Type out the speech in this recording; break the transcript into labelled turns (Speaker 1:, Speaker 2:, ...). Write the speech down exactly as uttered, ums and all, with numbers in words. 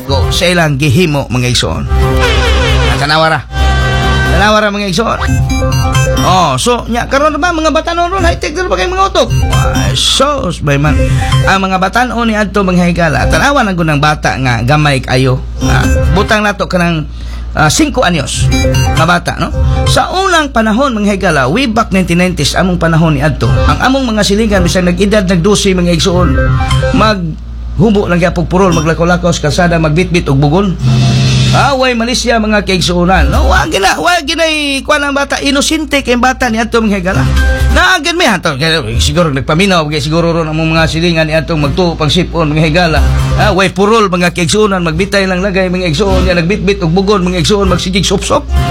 Speaker 1: ko sa ilang gihimo mga igsoon. Tanawara. Tanawara mga igsoon. Oh, so, nya, karon na ba, mga batanon ron, high-tech na ba kayo mga utok? Ay, sos, bay man. Ang mga batanon ni adto mga higala, tanawan ang gunang bata nga, gamay kayo. Ah, butang nato ka ng uh, cinco anyos na bata, no? Sa unang panahon, mga higala, way back nineteen nineties, among panahon ni adto, ang among mga silingan, bisang nag-edad, nag-dosi, mga igsoon, mag, hubo lang yapog purol, maglakaw-lakaw sa kalsada, magbitbit og bugol. Away Malaysia mga kaigsuunan. No, wag gina, wag ginay kuan ang bata, inosente kay bata ni adto mga higala. Naagad mi hato siguro nagpaminaw kay siguro ron ang mga silingan ni adto magtuo pang sipon mga higala. Ah, way purol mga kaigsuunan, magbitay lang lagay mga igsuon, ya nagbitbit og bugon mga igsuon, magsigig sop-sop.